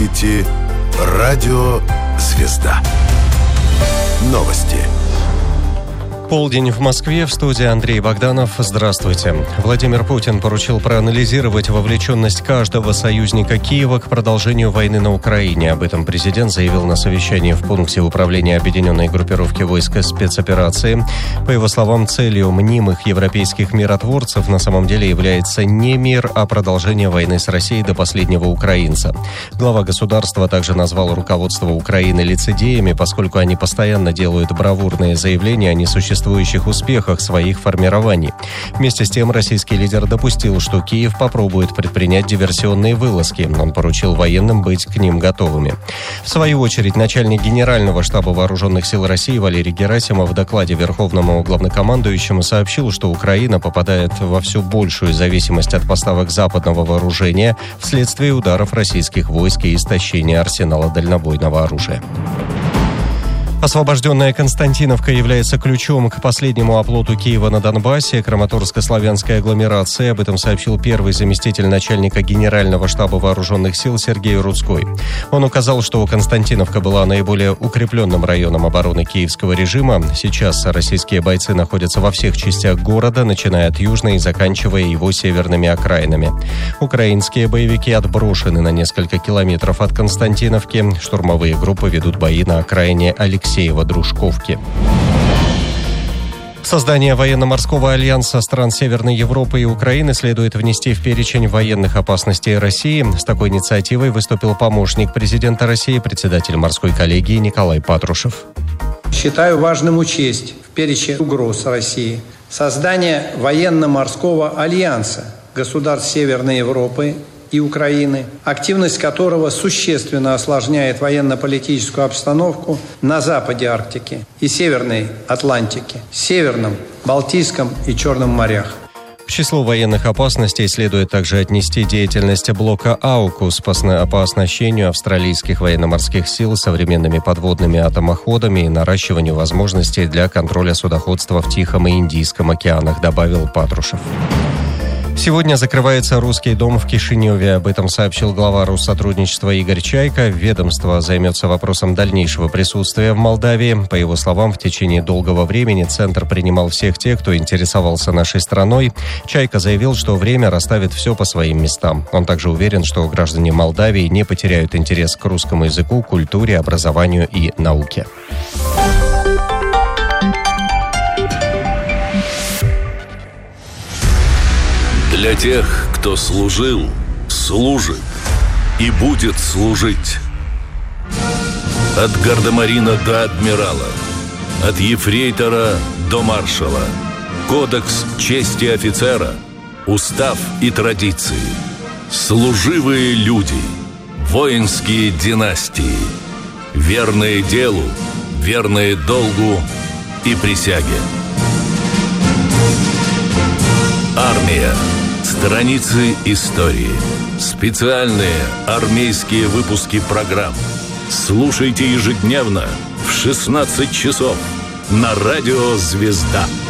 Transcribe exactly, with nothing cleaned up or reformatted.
слушаете Радио «Звезда». Новости. Полдень в Москве, в студии Андрей Богданов. Здравствуйте. Владимир Путин поручил проанализировать вовлеченность каждого союзника Киева к продолжению войны на Украине. Об этом президент заявил на совещании в пункте управления объединенной группировки войск спецоперации. По его словам, целью мнимых европейских миротворцев на самом деле является не мир, а продолжение войны с Россией до последнего украинца. Глава государства также назвал руководство Украины лицедеями, поскольку они постоянно делают бравурные заявления о несуществующих существующих успехах своих формирований. Вместе с тем, российский лидер допустил, что Киев попробует предпринять диверсионные вылазки. Он поручил военным быть к ним готовыми. В свою очередь, начальник Генерального штаба Вооруженных сил России Валерий Герасимов в докладе Верховному главнокомандующему сообщил, что Украина попадает во все большую зависимость от поставок западного вооружения вследствие ударов российских войск и истощения арсенала дальнобойного оружия. Освобожденная Константиновка является ключом к последнему оплоту Киева на Донбассе, Краматорско-славянской агломерации. Об этом сообщил первый заместитель начальника Генерального штаба Вооруженных сил Сергей Рудской. Он указал, что Константиновка была наиболее укрепленным районом обороны киевского режима. Сейчас российские бойцы находятся во всех частях города, начиная от южной и заканчивая его северными окраинами. Украинские боевики отброшены на несколько километров от Константиновки. Штурмовые группы ведут бои на окраине Алексеевки. Алексеева-Дружковки. Создание военно-морского альянса стран Северной Европы и Украины следует внести в перечень военных опасностей России. С такой инициативой выступил помощник президента России, председатель морской коллегии Николай Патрушев. Считаю важным учесть в перечень угроз России создание военно-морского альянса государств Северной Европы и Украины, активность которого существенно осложняет военно-политическую обстановку на западе Арктики и Северной Атлантики, Северном, Балтийском и Черном морях. К числу военных опасностей следует также отнести деятельность блока «Аукус» по оснащению австралийских военно-морских сил современными подводными атомоходами и наращиванию возможностей для контроля судоходства в Тихом и Индийском океанах, добавил Патрушев. Сегодня закрывается русский дом в Кишиневе. Об этом сообщил глава Россотрудничества Игорь Чайка. Ведомство займется вопросом дальнейшего присутствия в Молдавии. По его словам, в течение долгого времени Центр принимал всех тех, кто интересовался нашей страной. Чайка заявил, что время расставит все по своим местам. Он также уверен, что граждане Молдавии не потеряют интерес к русскому языку, культуре, образованию и науке. Для тех, кто служил, служит и будет служить. От гардемарина до адмирала, от ефрейтора до маршала. Кодекс чести офицера, устав и традиции. Служивые люди, воинские династии. Верные делу, верные долгу и присяге. Армия. Страницы истории. Специальные армейские выпуски программ. Слушайте ежедневно в шестнадцать часов на радио «Звезда».